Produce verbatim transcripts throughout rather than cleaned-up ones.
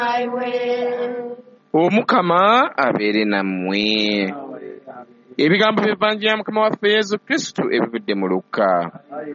Omukama abeere nammwe. Ebigambo by'Evvanjiri ya Mukama waffe Yesu Kristo ebivudde mu Luka.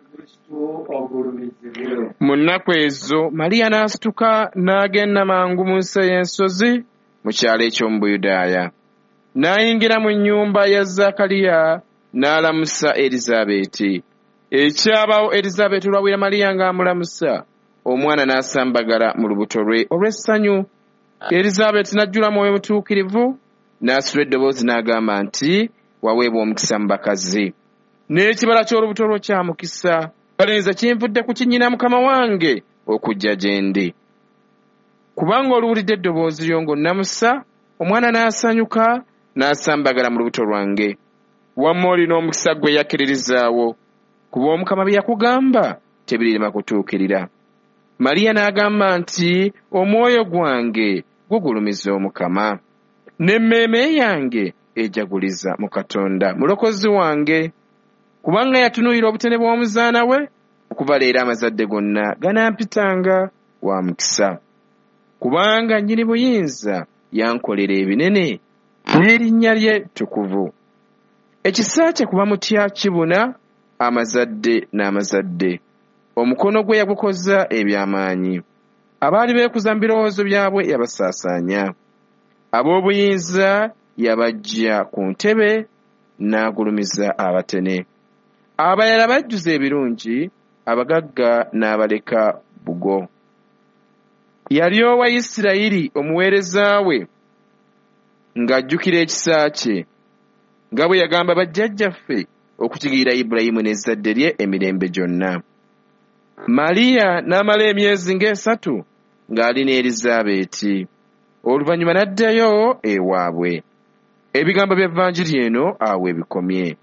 Mu nnaku ezo Maliya n'asituka n'agenda mangu mu nsi ey'ensozi mu kyalo eky'omu Buyudaaya. N'ayingira mu nnyumba ya Zaakaliya n'alamusa Erizabeeti. Ekyabaawo Erizabeeti olwawira Maliya ng'amulamusa, omwana n'asambagala mu lubuto lwe olw'essanyu. Erizabeeti n'ajjula Mwoyo Mutuukirivu, n'asitula eddoboozi n'agamba nti, waweebwa omukisa mu bakazi, n'ekibala ky'olubuto lwo kya mukisa. Kale nze kinvudde ku kinnyina Mukama wange okujja gye ndi. Kubanga oluwulidde eddoboozi lyo ng'onnamusa, omwana n'asanyuka n'asambagala mu lubuto lwange. Wamma olina omukisa gwe yakkiririzaawo, kuba Omukama bye yakugamba tebirema kutuukirira. Maliya n'agamba nti, omwoyo gwange gugulumiza Omukama, n'emmeeme yange ejaguliza mu Katonda mulokozi wange, kubanga yatunuulira obutene bw'omuzaana we. Okuva leero amazadde gonna ganampitanga wa mukisa, kubanga nnyini buyinza yankolera ebinene n'erinnya lye ttukuvu. Ekisa kye kuba mutya kibuna amazadde n'amazadde. Omukono gwe yagukoza eby'amaanyi. Abaali beekuza mu birowoozo byabwe yabasaasaanya. Ab'obuyinza yabaggya ku ntebe n'agulumiza abatene. Abayala bajjuza ebirungi, abagagga n'abaleka bugo. Yali owa Isirayiri omuweereza we ng'ajjukira ekisa kye, nga bwe yagamba bajjajjaffe okukigirira Ibulayimu n'ezzadde lye emirembe gyonna. Maliya n'amala emyezi ng'esatu ng'ali ne Erizabeeti, oluvannyuma n'addayo ewaabwe. Ebigambo by'Evvanjiri eno awo ebikomye.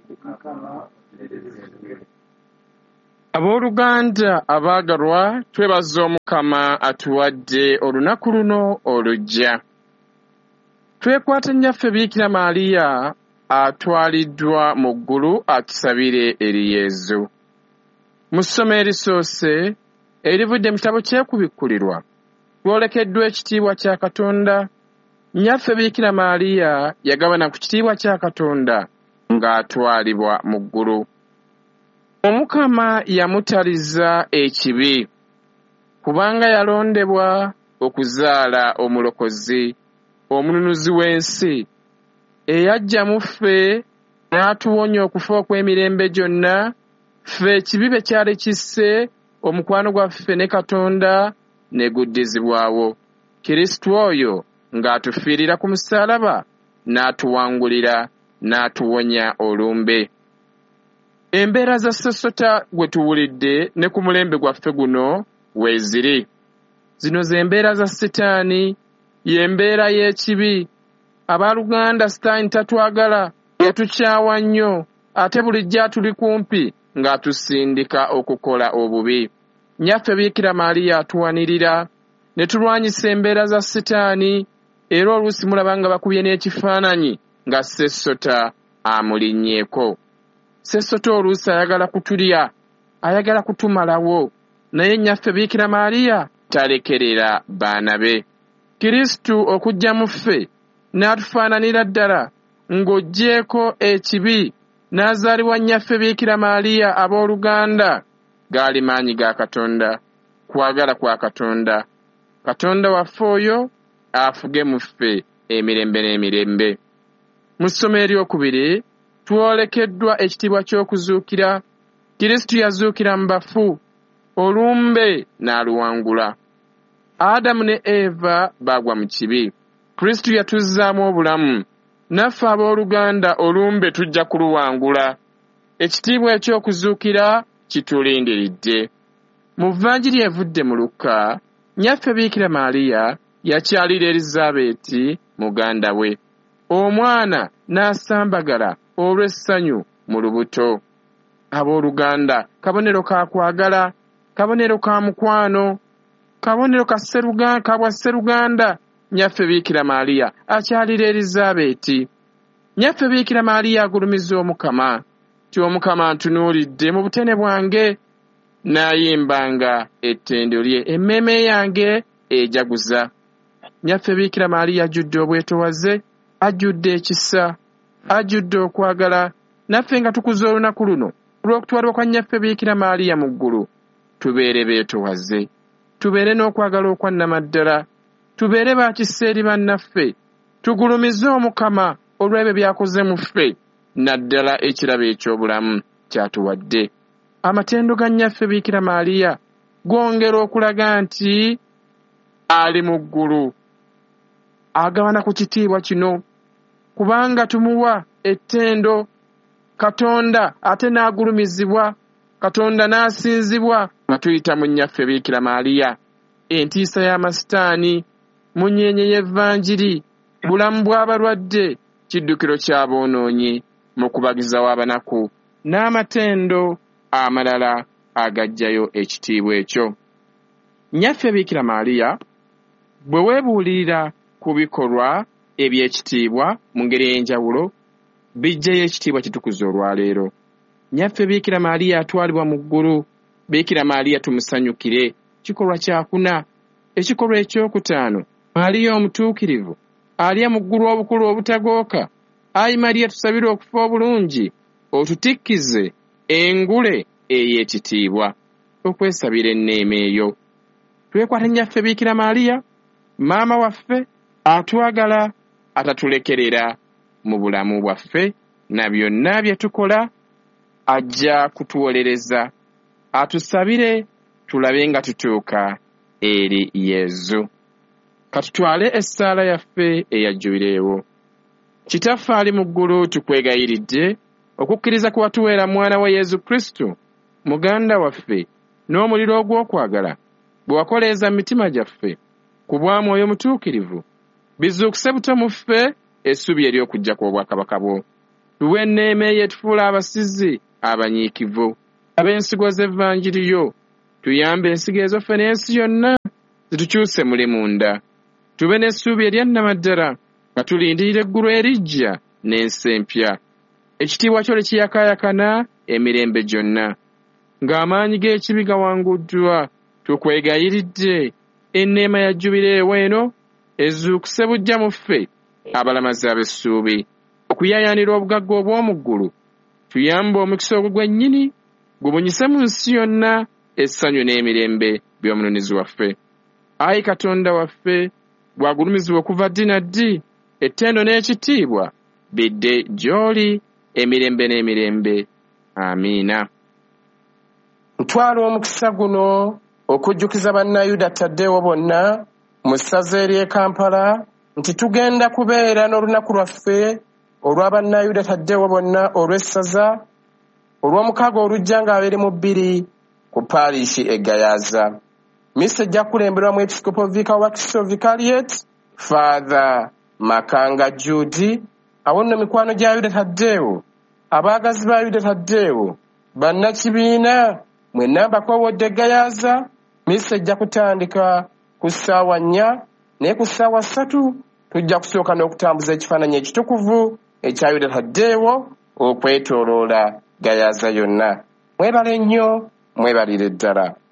Abooluganda abaagalwa, twebaza Omukama atuwadde olunaku luno olujja. Twekwata nnyaffe Biikira Maaliya atwaliddwa mu ggulu atusabire eri Yezu. Mu ssomo erisoose erivudde mu kitabo ky'Ekubikkulirwa, twolekeddwa ekitiibwa kya Katonda. Nnyaffe Biikira Maaliya yagabana ku kitiibwa kya Katonda ng'atwalibwa mu ggulu. Omukama yamutaliza ekibi, kubanga yalondebwa okuzaala omulokozi, omununuzi w'ensi, eyajja mu ffe n'atuwonya okufa okw'emirembe gyonna, ffe ekibi bye kyali kisse, omukwano gwaffe ne Katonda ne guddizibwawo. Kristo oyo ng'atufiirira ku musaalaba n'atuwangulira n'atuwonya olumbe. Embeera za ssosota gwe tuwulidde ne ku mulembe gwaffe guno weeziri. Zino ze mbeera za Setaani, y'embeera y'ekibi. Abaaluganda Setaani tatwagala, yatukyawa nnyo, ate bulijjo atuli kumpi ng'atusindika okukola obubi. Nnyaffe Biikira Maaliya atuwanirira, ne tulwanyisa embeera za Setaani, era oluusi mulaba nga bakubye n'ekifaananyi nga ssessota amulinnyeeko. Ssessota oluusi ayagala kutulya, ayagala kutumalawo, naye nnyaffe Biikira Maaliya talekerera baana be. Kristo okujja mu ffe n'atufaananira ddala ng'oggyeko ekibi, n'azaalibwa nnyaffe Biikira Maaliya. Abooluganda, gaali maanyi ga Katonda, kwagala kwa Katonda. Katonda waffe oyo afuge mu ffe emirembe n'emirembe. Mu ssomo eryokubiri twolekeddwa ekitiibwa ky'okuzuukira. Kristo yazuukira mu bafu, olumbe n'aluwangula. Adamu ne Eva bagwa mu kibi, Kristo yatuzzaamu obulamu, naffe abooluganda olumbe tujja kuluwangula. Ekitiibwa eky'okuzuukira kitulindiridde. Mu Vvanjiri evudde mu Luka, nnyaffe Biikira Maaliya yakyalira Erizabeeti muganda we, omwana n'asambagala olw'essanyu mu lubuto. Abooluganda, kabonero ka kwagala, kabonero ka mukwano, kabonero ka sseruganda, ka bwa sseruganda. Nnyaffe Biikira Maaliya akyalira Erizabeeti. Nnyaffe Biikira Maaliya agulumiza Omukama, ti Omukama ntunuulidde mu butene bwange, n'ayimbanga ettendo lye, emmeeme yange ejaguza. Nnyaffe Biikira Maaliya ajjudde obwetowaze, ajjudde ekisa, ajjudde okwagala, naffe nga tukuza olunaku luno olw'okutwalibwa kwa Nnyaffe Biikira Maaliya mu ggulu. Tubeere beetowaze, tubeere n'okwagala okwa nnamaddala, tubeere baakisa eri bannaffe, tugulumize Omukama olw'ebyo byakoze mu ffe, naddala ekirabo eky'obulamu kyatuwadde. Amatendo ga Nnyaffe Biikira Maaliya gwongera okulaga nti ali mu ggulu, agabana ku kitiibwa kino, kubanga tumuwa ettendo Katonda ate n'agulumizibwa, Katonda n'asinzibwa nga tuyita mu Nnyaffe Biikira Maaliya. Entiisa y'amasitaani, munyeenye y'evvanjiri, bulamu bw'abalwadde, kiddukiro ky'aboonoonyi mu kubagiza w'abanaku, n'amatendo amalala agajjayo ekitiibwa ekyo. Nnyaffe Biikira Maaliya bwe weebuulirira ku bikolwa eby'ekitiibwa mu ngeri ey'enjawulo, bijjayo ekitiibwa kitukuza olwaleero. Nnyaffe Biikira Maaliya atwalibwa mu ggulu, Biikira Maaliya tumusanyukire. Kikolwa kyakuna. Ekikolwa ekyokutaano, Maaliya omutuukirivu alya mu ggulu obukulu obutagooka. Ayi Maaliya, tusabire okufa obulungi, otutikkize engule ey'ekitiibwa, okwesabira enneema eyo. Twekwate Nnyaffe Biikira Maaliya, maama waffe atwagala, atatulekerera mu bulamu bwaffe na byonna bye tukola, ajja kutuwolereza, atusabire tulabe nga tutuuka eri Yezu. Katutwale essaala yaffe eya Jjubireewo. Kitaffe ali mu ggulu, tukwegayiridde okukkiriza ku watuweera Mwana wa Yezu Kristo, muganda waffe, n'omuliro ogw'okwagala bwe wakoleeza mu mitima gyaffe ku bwa Mwoyo Mutuukirivu, bizuukuse buto mu ffe essubi ery'okujja kw'obwakabaka bwo. Tuwe enneema eyeetufuula abasizi abanyiikivu, ab'ensigo z'evvanjiri yo, tuyambe ensigo ezo ffe n'ensi yonna zitukyuse muli munda. Tube n'essuubi erya nnamaddala nga tulindirira eggulu erijja n'ensi empya. Ekitiibwa kyo likiyakaayakana emirembe gyonna, ng'amaanyi g'ekibi gawanguddwa. Tukwegayiridde enneema ya Jjubireewo eno ezuukuse bujja mu ffe abalamazi ab'essuubi, okuyaayaanira obugagga obw'omu ggulu. Tuyambe omukisa ogwo gwennyini gubunyise mu nsi yonna essanyu n'emirembe by'omununuzi waffe. Ayi Katonda waffe, bwagulumizibwa okuva ddi na ddi, ettendo n'ekitiibwa bidde gy'oli emirembe n'emirembe. Amiina. Ntwala omukisa guno okujjukiza bannayuda Taddeewo bonna mu ssaza ery'e Kampala nti tugenda kubeera n'olunaku lwaffe olw'abannayuda Taddeewo bonna olw'essaza olw'omukaaga olujja ng'abiri mu bbiri ku paalishi e Gayaza. Misa ejja kulemberwa mu Episcopal Vicar wa Kristo Vicariate, Father Makanga Judy. Awo nno mikwano gya Yuda Taddeewo, abaagazi ba Yuda Taddeewo, bannakibiina, mwenna mbakowodde Gayaza. Misa ejja kutandika ku ssaawa nnya naye ku ssaawa ssatu tujja kusooka n'okutambuza ekifaananyi ekitukuvu ekya Yuda Taddeewo okwetooloola Gayaza yonna. Mwebale nnyo, mwebalire ddala.